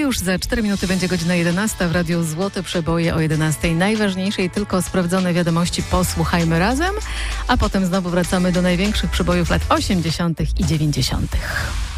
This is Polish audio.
już za 4 minuty będzie godzina 11 w Radiu Złote Przeboje o 11. Najważniejsze i tylko sprawdzone wiadomości posłuchajmy razem, a potem znowu wracamy do największych przebojów lat 80. i 90.